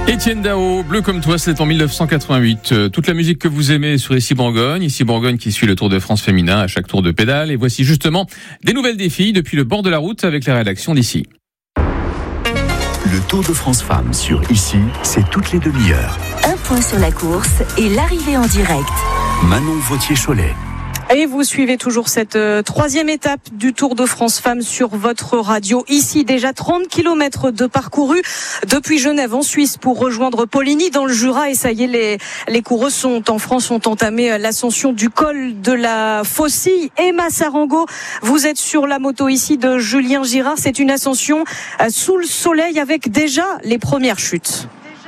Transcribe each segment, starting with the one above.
Étienne Dao, Bleu comme toi, c'est en 1988. Toute la musique que vous aimez sur Ici Bourgogne qui suit le Tour de France féminin à chaque tour de pédale. Et voici justement des nouvelles des filles depuis le bord de la route avec la rédaction d'Ici. Le Tour de France Femmes sur Ici, c'est toutes les demi-heures. Un point sur la course et l'arrivée en direct. Manon Vautier-Cholet. Et vous suivez toujours cette troisième étape du Tour de France Femmes sur votre radio. Ici, déjà 30 km de parcouru depuis Genève en Suisse pour rejoindre Poligny dans le Jura. Et ça y est, les coureuses en France ont entamé l'ascension du col de la Faucille. Emma Sarango, vous êtes sur la moto ici de Julien Girard. C'est une ascension sous le soleil avec déjà les premières chutes.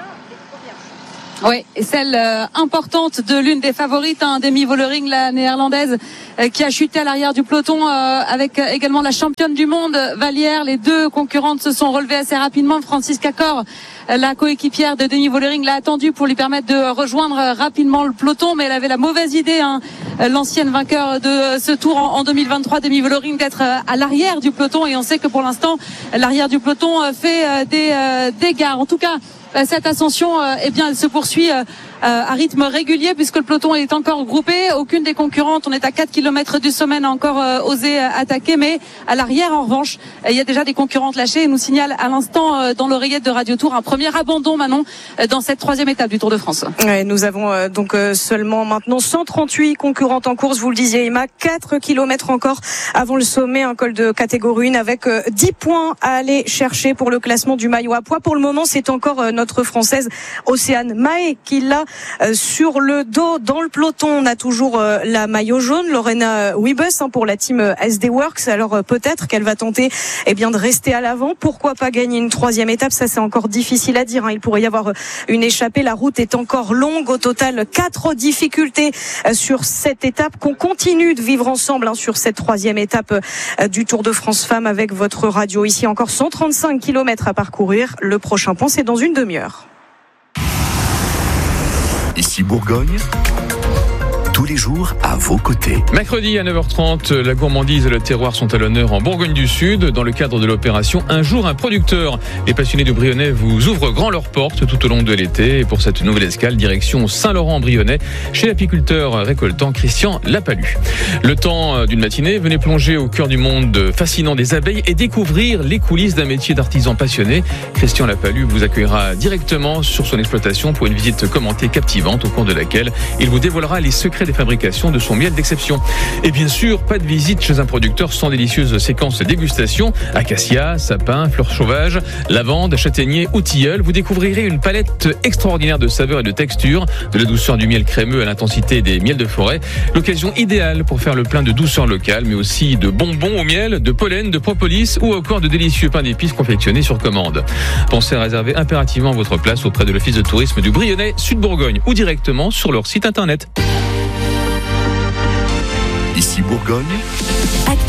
Oui, et celle importante de l'une des favorites, Demi Vollering, la néerlandaise, qui a chuté à l'arrière du peloton avec également la championne du monde, Vallière. Les deux concurrentes se sont relevées assez rapidement. Francisca Cor, la coéquipière de Demi Vollering, l'a attendue pour lui permettre de rejoindre rapidement le peloton, mais elle avait la mauvaise idée, l'ancienne vainqueur de ce tour en 2023, Demi Vollering, d'être à l'arrière du peloton. Et on sait que pour l'instant, l'arrière du peloton fait des dégâts. En tout cas, cette ascension, elle se poursuit à rythme régulier puisque le peloton est encore groupé. Aucune des concurrentes, on est à 4 km du sommet, n'a encore osé attaquer. Mais à l'arrière, en revanche, il y a déjà des concurrentes lâchées. Et nous signale à l'instant dans l'oreillette de Radio Tour un premier abandon, Manon, dans cette troisième étape du Tour de France. Ouais, nous avons donc seulement maintenant 138 concurrentes en course. Vous le disiez, Emma, 4 km encore avant le sommet, un col de catégorie 1 avec 10 points à aller chercher pour le classement du maillot à poids. Pour le moment, c'est encore notre Française Océane Mahé qui l'a sur le dos. Dans le peloton, on a toujours la maillot jaune, Lorena Wiebes, pour la team SD Works. Alors peut-être qu'elle va tenter de rester à l'avant. Pourquoi pas gagner une troisième étape? Ça, c'est encore difficile à dire. Il pourrait y avoir une échappée. La route est encore longue. Au total, 4 difficultés sur cette étape qu'on continue de vivre ensemble sur cette troisième étape du Tour de France Femmes avec votre radio. Ici, encore 135 km à parcourir. Le prochain point, c'est dans une demi-heure. Ici Bourgogne, tous les jours à vos côtés. Mercredi à 9h30, la gourmandise et le terroir sont à l'honneur en Bourgogne du Sud dans le cadre de l'opération Un jour un producteur. Les passionnés du Brionnais vous ouvrent grand leurs portes tout au long de l'été. Et pour cette nouvelle escale, direction Saint-Laurent-en-Brionnais chez l'apiculteur récoltant Christian Lapalu. Le temps d'une matinée, venez plonger au cœur du monde fascinant des abeilles et découvrir les coulisses d'un métier d'artisan passionné. Christian Lapalu vous accueillera directement sur son exploitation pour une visite commentée captivante au cours de laquelle il vous dévoilera les secrets des fabrications de son miel d'exception. Et bien sûr, pas de visite chez un producteur sans délicieuses séquences de dégustation. Acacia, sapin, fleurs sauvages, lavande, châtaignier ou tilleul. Vous découvrirez une palette extraordinaire de saveurs et de textures, de la douceur du miel crémeux à l'intensité des miels de forêt. L'occasion idéale pour faire le plein de douceur locale, mais aussi de bonbons au miel, de pollen, de propolis ou encore de délicieux pains d'épices confectionnés sur commande. Pensez à réserver impérativement votre place auprès de l'Office de tourisme du Brionnais Sud-Bourgogne ou directement sur leur site internet. Ici Bourgogne.